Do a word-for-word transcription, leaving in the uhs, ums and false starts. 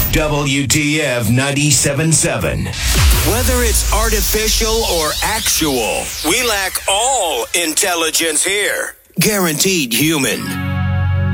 W T F ninety-seven point seven. Whether it's artificial or actual, we lack all intelligence here. Guaranteed human.